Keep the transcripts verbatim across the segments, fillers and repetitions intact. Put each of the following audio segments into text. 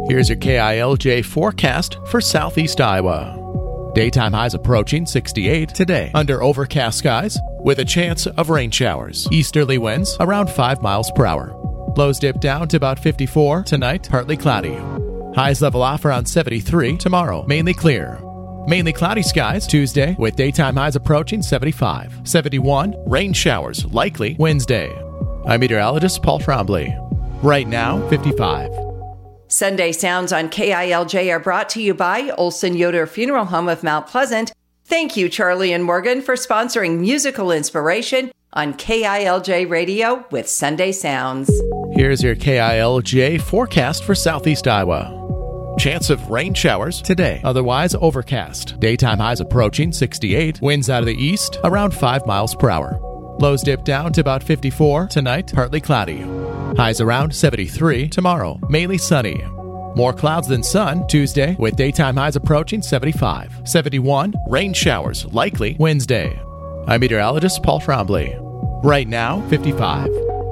Here's your K I L J forecast for southeast Iowa. Daytime highs approaching sixty-eight today under overcast skies with a chance of rain showers. Easterly winds around five miles per hour. Lows dip down to about fifty-four tonight, partly cloudy. Highs level off around seventy-three tomorrow, mainly clear. Mainly cloudy skies Tuesday with daytime highs approaching seventy-five. seventy-one, rain showers likely Wednesday. I'm meteorologist Paul Trombley. Right now, fifty-five. Sunday Sounds on K I L J are brought to you by Olson Yoder Funeral Home of Mount Pleasant. Thank you, Charlie and Morgan, for sponsoring musical inspiration on K I L J Radio with Sunday Sounds. Here's your K I L J forecast for southeast Iowa. Chance of rain showers today, otherwise overcast. Daytime highs approaching sixty-eight. Winds out of the east around five miles per hour. Lows dip down to about fifty-four tonight, partly cloudy. Highs around seventy-three tomorrow, mainly sunny. More clouds than sun Tuesday with daytime highs approaching seventy-five. seventy-one, rain showers likely Wednesday. I'm meteorologist Paul Trombley. Right now, fifty-five.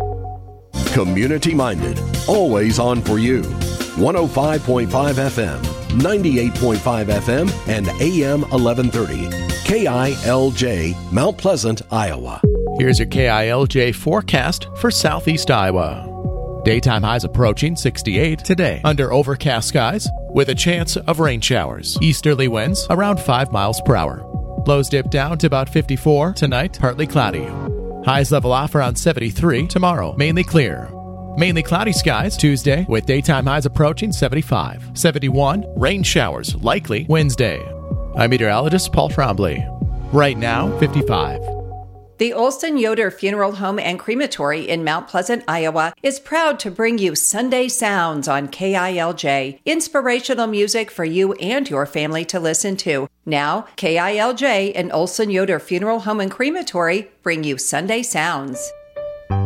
Community-minded, always on for you. one oh five point five F M, ninety-eight point five F M, and A M eleven thirty. K I L J, Mount Pleasant, Iowa. Here's your K I L J forecast for southeast Iowa. Daytime highs approaching sixty-eight today under overcast skies with a chance of rain showers. Easterly winds around five miles per hour. Lows dip down to about fifty-four tonight, partly cloudy. Highs level off around seventy-three tomorrow, mainly clear. Mainly cloudy skies Tuesday with daytime highs approaching seventy-five. seventy-one, rain showers likely Wednesday. I'm meteorologist Paul Trombley. Right now, fifty-five. The Olson Yoder Funeral Home and Crematory in Mount Pleasant, Iowa is proud to bring you Sunday Sounds on K I L J, inspirational music for you and your family to listen to. Now, K I L J and Olson Yoder Funeral Home and Crematory bring you Sunday Sounds.